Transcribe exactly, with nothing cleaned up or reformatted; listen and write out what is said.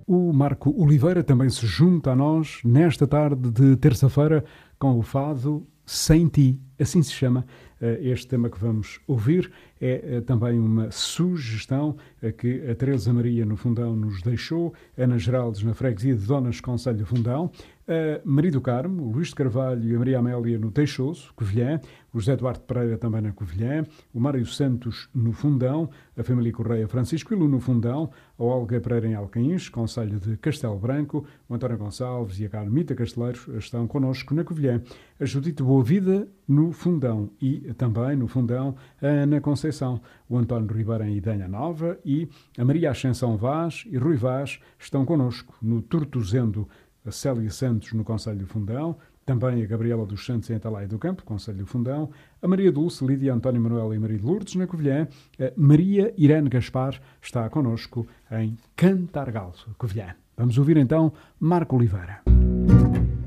o Marco Oliveira também se junta a nós nesta tarde de terça-feira com o fado Sem Ti, assim se chama. Este tema que vamos ouvir é também uma sugestão que a Teresa Maria no Fundão nos deixou, Ana Geraldes na freguesia de Donas Concelho Fundão, a Maria do Carmo, o Luís de Carvalho e a Maria Amélia no Teixoso, Covilhã, o José Eduardo Pereira também na Covilhã, o Mário Santos no Fundão, a família Correia Francisco Ilu no Fundão, a Olga Pereira em Alcaíns, Concelho de Castelo Branco, o António Gonçalves e a Carmita Casteleiros estão connosco na Covilhã, a Judite Boa Vida no Fundão e também no Fundão a Ana Conceição, o António Ribeiro em Idanha Nova e a Maria Ascensão Vaz e Rui Vaz estão connosco no Tortozendo, a Célia Santos no Concelho Fundão, também a Gabriela dos Santos em Atalaia do Campo, Concelho Fundão, a Maria Dulce, Lídia António Manuel e Maria de Lourdes na Covilhã, a Maria Irene Gaspar está connosco em Cantargal, Covilhã. Vamos ouvir então Marco Oliveira.